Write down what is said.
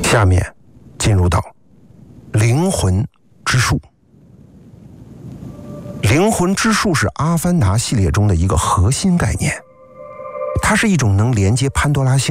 下面进入到灵魂之树。灵魂之树是阿凡达系列中的一个核心概念，它是一种能连接潘多拉星